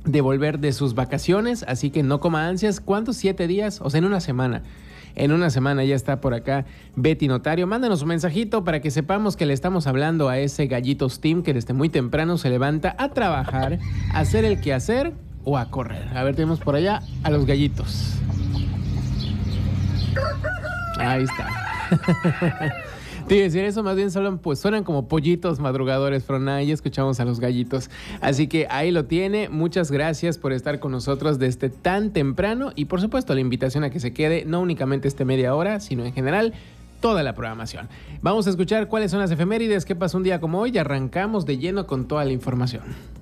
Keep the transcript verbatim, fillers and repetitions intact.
de volver de sus vacaciones, así que no coma ansias. ¿Cuántos? ¿Siete días? O sea, en una semana. En una semana ya está por acá Betty Notario. Mándanos un mensajito para que sepamos que le estamos hablando a ese Gallitos Team que desde muy temprano se levanta a trabajar, a hacer el quehacer o a correr. A ver, tenemos por allá a los gallitos. Ahí está. Te iba a decir eso, más bien solo, pues suenan como pollitos madrugadores, Frona, y escuchamos a los gallitos. Así que ahí lo tiene. Muchas gracias por estar con nosotros desde tan temprano y por supuesto la invitación a que se quede no únicamente este media hora, sino en general toda la programación. Vamos a escuchar cuáles son las efemérides, qué pasó un día como hoy y arrancamos de lleno con toda la información.